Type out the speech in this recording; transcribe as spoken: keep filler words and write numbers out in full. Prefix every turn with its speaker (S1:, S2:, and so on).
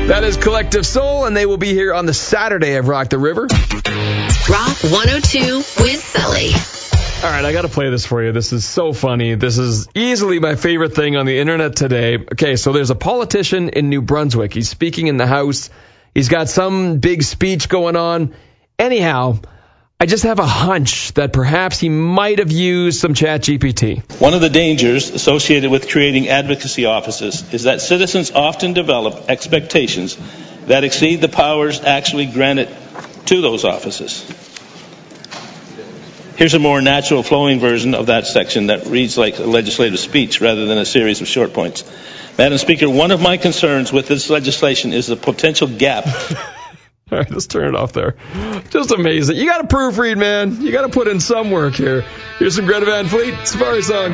S1: That is Collective Soul, and they will be here on the Saturday of Rock the River.
S2: Rock one oh two with Sully.
S1: All right, I got to play this for you. This is so funny. This is easily my favorite thing on the internet today. Okay, so there's a politician in New Brunswick. He's speaking in the House. He's got some big speech going on. Anyhow, I just have a hunch that perhaps he might have used some ChatGPT.
S3: One of the dangers associated with creating advocacy offices is that citizens often develop expectations that exceed the powers actually granted to those offices. Here's a more natural flowing version of that section that reads like a legislative speech rather than a series of short points. Madam Speaker, one of my concerns with this legislation is the potential gap.
S1: All right, let's turn it off there. Just amazing. You got to proofread, man. You got to put in some work here. Here's some Greta Van Fleet, Safari song.